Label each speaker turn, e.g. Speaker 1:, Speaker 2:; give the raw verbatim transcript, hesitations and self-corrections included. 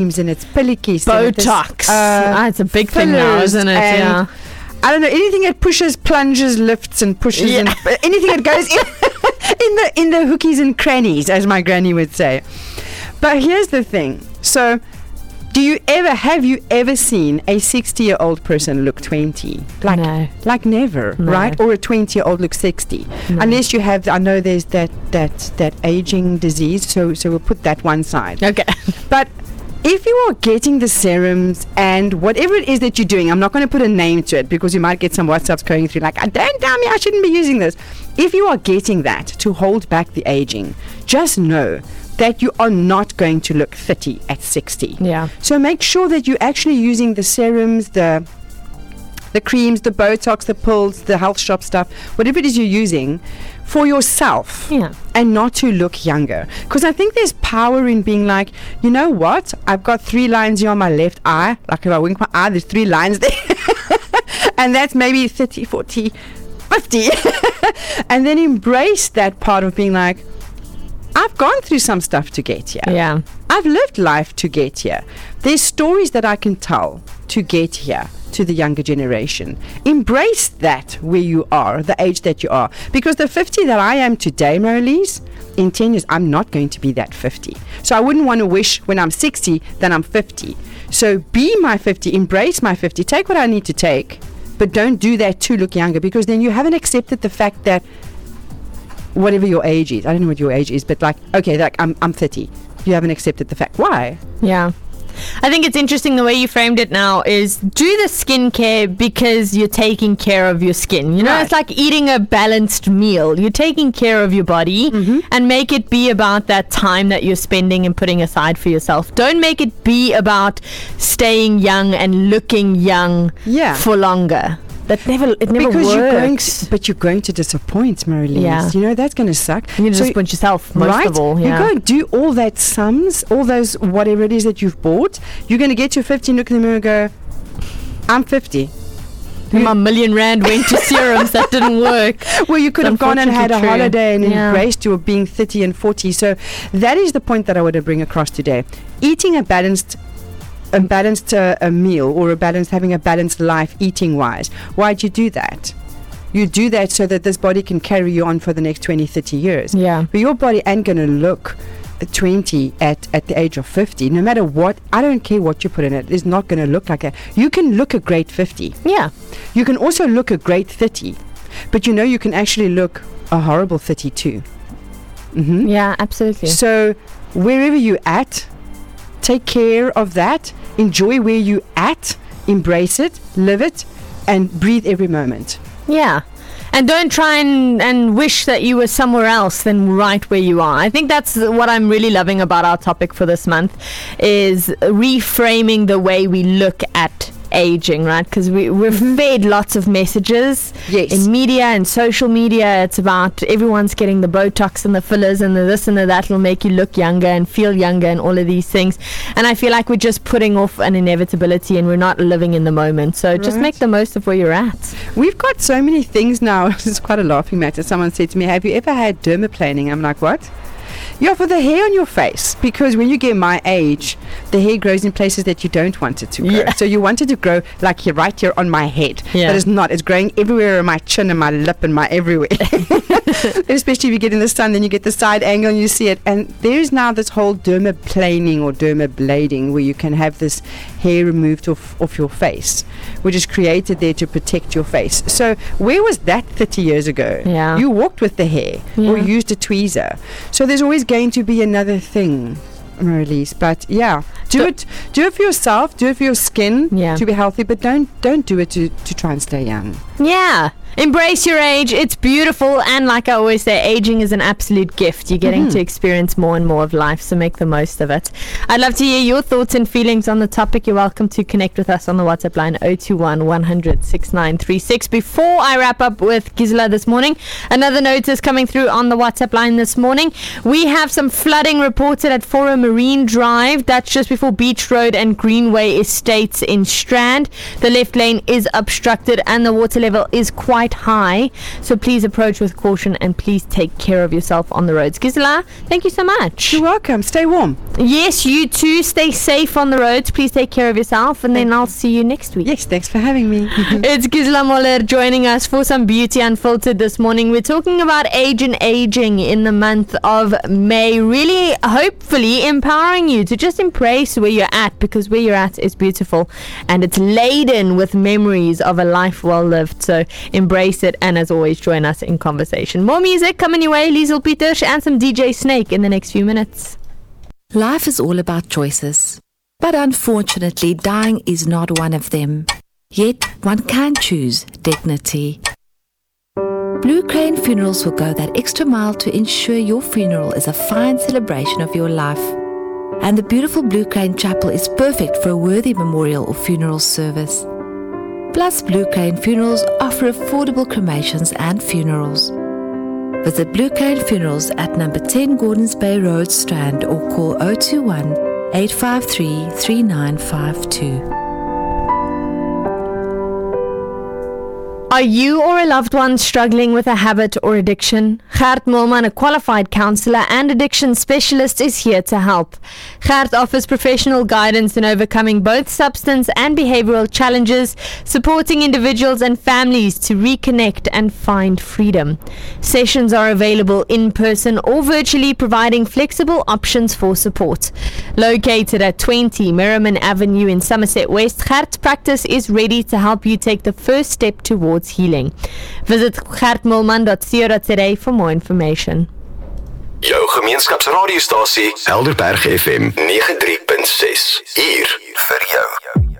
Speaker 1: and it's pillikis.
Speaker 2: Botox. Uh, ah, it's a big thing now, isn't it? Yeah.
Speaker 1: I don't know, anything that pushes, plunges, lifts and pushes, yeah. and anything that goes in, in the in the hookies and crannies, as my granny would say. But here's the thing. So, do you ever, have you ever seen a sixty-year-old person look twenty? Like,
Speaker 2: no.
Speaker 1: Like never,
Speaker 2: no.
Speaker 1: right? Or a twenty-year-old look sixty. No. Unless you have, I know there's that that that aging disease, so so we'll put that one side.
Speaker 2: Okay.
Speaker 1: But if you are getting the serums and whatever it is that you're doing, I'm not going to put a name to it because you might get some WhatsApps going through like, don't tell me I shouldn't be using this. If you are getting that to hold back the aging, just know that you are not going to look thirty at sixty.
Speaker 2: Yeah.
Speaker 1: So make sure that you're actually using the serums, the the creams, the Botox, the pills, the health shop stuff, whatever it is you're using for yourself,
Speaker 2: yeah.
Speaker 1: and not to look younger. Because I think there's power in being like, you know what, I've got three lines here on my left eye, like if I wink my eye, there's three lines there, and that's maybe thirty, forty, fifty, and then embrace that part of being like, I've gone through some stuff to get here.
Speaker 2: Yeah.
Speaker 1: I've lived life to get here. There's stories that I can tell to get here to the younger generation. Embrace that where you are, the age that you are. Because the fifty that I am today, Marlies, in ten years, I'm not going to be that fifty. So I wouldn't want to wish when I'm sixty that I'm fifty. So be my fifty, embrace my fifty, take what I need to take, but don't do that to look younger, because then you haven't accepted the fact that whatever your age is, I don't know what your age is, but like, okay, like I'm I'm thirty. You haven't accepted the fact. Why?
Speaker 2: Yeah. I think it's interesting the way you framed it now is do the skincare because you're taking care of your skin. You know,
Speaker 1: right.
Speaker 2: It's like eating a balanced meal. You're taking care of your body,
Speaker 1: mm-hmm.
Speaker 2: and make it be about that time that you're spending and putting aside for yourself. Don't make it be about staying young and looking young
Speaker 1: yeah.
Speaker 2: for longer. That never, it never
Speaker 1: because
Speaker 2: works.
Speaker 1: You're going to, but you're going to disappoint, Marlies.
Speaker 2: Yeah.
Speaker 1: You know, that's going to suck.
Speaker 2: You need to
Speaker 1: so
Speaker 2: disappoint yourself, most
Speaker 1: right?
Speaker 2: of all. Yeah.
Speaker 1: You go and do all that sums, all those, whatever it is that you've bought. You're going to get to fifty, look in the mirror and go, I'm fifty.
Speaker 2: And my million rand went to serums that didn't work.
Speaker 1: Well, you could have gone and had a
Speaker 2: true.
Speaker 1: holiday and
Speaker 2: yeah.
Speaker 1: embraced your being thirty and forty. So that is the point that I want to bring across today. Eating a balanced a balanced uh, a meal or a balanced, having a balanced life eating wise. Why'd you do that? You do that so that this body can carry you on for the next twenty, thirty years.
Speaker 2: Yeah.
Speaker 1: But your body ain't going to look twenty at, at the age of fifty. No matter what, I don't care what you put in it, it's not going to look like that. You can look a great fifty.
Speaker 2: Yeah.
Speaker 1: You can also look a great thirty. But you know, you can actually look a horrible thirty-two. Mm-hmm.
Speaker 2: Yeah, absolutely.
Speaker 1: So wherever you're at, take care of that. Enjoy where you at. Embrace it, live it, and breathe every moment.
Speaker 2: Yeah. And don't try and, and wish that you were somewhere else than right where you are. I think that's what I'm really loving about our topic for this month, is reframing the way we look at aging, right? Because we, we're
Speaker 1: mm-hmm.
Speaker 2: fed lots of messages
Speaker 1: yes.
Speaker 2: in media and social media. It's about everyone's getting the Botox and the fillers and the this and the that will make you look younger and feel younger and all of these things. And I feel like we're just putting off an inevitability and we're not living in the moment. So right. just make the most of where you're at.
Speaker 1: We've got so many things now. It's quite a laughing matter. Someone said to me, have you ever had dermaplaning? I'm like, what? Yeah, for the hair on your face, because when you get my age, the hair grows in places that you don't want it to grow. Yeah. So you want it to grow like here, right here on my head,
Speaker 2: yeah.
Speaker 1: but it's not. It's growing everywhere on my chin and my lip and my everywhere. Especially if you get in the sun, then you get the side angle and you see it. And there's now this whole dermaplaning or dermablading where you can have this hair removed off, off your face, which is created there to protect your face. So where was that thirty years ago?
Speaker 2: Yeah.
Speaker 1: You walked with the hair
Speaker 2: yeah.
Speaker 1: or used a tweezer. So there's always going to be another thing, Marlies. But yeah, do so it do it for yourself, do it for your skin,
Speaker 2: yeah.
Speaker 1: to be healthy, but don't don't do it to, to try and stay young.
Speaker 2: Yeah. Embrace your age. It's beautiful, and like I always say, aging is an absolute gift. You're getting
Speaker 1: mm-hmm.
Speaker 2: to experience more and more of life, so make the most of it. I'd love to hear your thoughts and feelings on the topic. You're welcome to connect with us on the WhatsApp line zero two one, one hundred, sixty-nine thirty-six. Before I wrap up with Gisela this morning, another notice coming through on the WhatsApp line this morning. We have some flooding reported at Forum Marine Drive. That's just before for Beach Road and Greenway Estates in Strand. The left lane is obstructed and the water level is quite high. So please approach with caution and please take care of yourself on the roads. Gisela, thank you so much.
Speaker 1: You're welcome. Stay warm.
Speaker 2: Yes, you too. Stay safe on the roads. Please take care of yourself, and then I'll see you next week.
Speaker 1: Yes, thanks for having me.
Speaker 2: It's Gisela Moller joining us for some Beauty Unfiltered this morning. We're talking about age and aging in the month of May. Really, hopefully, empowering you to just embrace where you're at, because where you're at is beautiful and it's laden with memories of a life well lived. So embrace it, and as always, join us in conversation. More music coming your way. Liesl Peters and some D J Snake in the next few minutes.
Speaker 3: Life is all about choices, but unfortunately, dying is not one of them. Yet, one can choose dignity. Blue Crane Funerals will go that extra mile to ensure your funeral is a fine celebration of your life. And the beautiful Blue Crane Chapel is perfect for a worthy memorial or funeral service. Plus, Blue Crane Funerals offer affordable cremations and funerals. Visit Blue Crane Funerals at number ten Gordons Bay Road, Strand, or call zero two one, eight five three, three nine five two.
Speaker 2: Are you or a loved one struggling with a habit or addiction? Gert Mulman, a qualified counsellor and addiction specialist, is here to help. Gert offers professional guidance in overcoming both substance and behavioral challenges, supporting individuals and families to reconnect and find freedom. Sessions are available in person or virtually, providing flexible options for support. Located at twenty Merriman Avenue in Somerset West, Gert's practice is ready to help you take the first step towards healing. Visit gert mulman dot co dot za for more information.
Speaker 4: Jou gemeenskapsradiostasie Helderberg F M nege drie punt ses, hier vir jou.